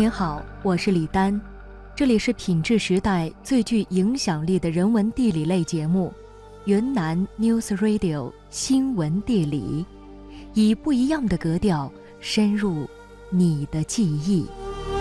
您好，我是李丹，这里是品质时代最具影响力的人文地理类节目——云南 News Radio 新闻地理，以不一样的格调深入你的记忆。